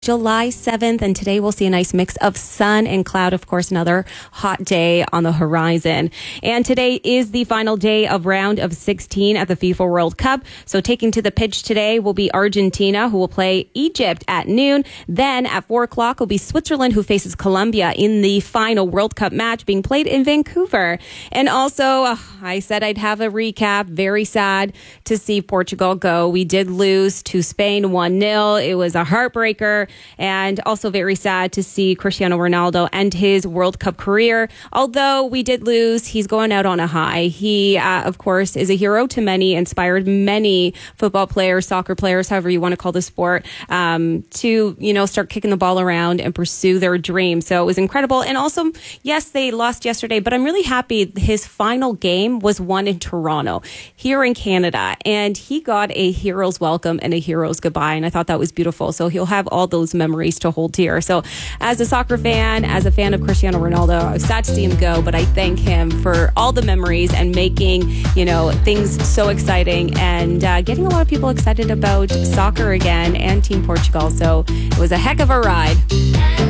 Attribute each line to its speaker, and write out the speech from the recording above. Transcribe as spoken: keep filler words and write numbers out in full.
Speaker 1: July seventh, and today we'll see a nice mix of sun and cloud. Of course, another hot day on the horizon. And today is the final day of round of sixteen at the FIFA World Cup. So taking to the pitch today will be Argentina, who will play Egypt at noon. Then at four o'clock will be Switzerland, who faces Colombia in the final World Cup match being played in Vancouver. And also, uh, I said I'd have a recap. Very sad to see Portugal go. We did lose to Spain one nil. It was a heartbreaker. And also very sad to see Cristiano Ronaldo end his World Cup career. Although we did lose, he's going out on a high. He, uh, of course, is a hero to many, inspired many football players, soccer players, however you want to call the sport, um, to, you know, start kicking the ball around and pursue their dreams. So it was incredible. And also, yes, they lost yesterday, but I'm really happy his final game was won in Toronto, here in Canada. And he got a hero's welcome and a hero's goodbye. And I thought that was beautiful. So he'll have all those memories to hold dear. So as a soccer fan, as a fan of Cristiano Ronaldo, I was sad to see him go, but I thank him for all the memories and making, you know, things so exciting and uh, getting a lot of people excited about soccer again and Team Portugal. So it was a heck of a ride.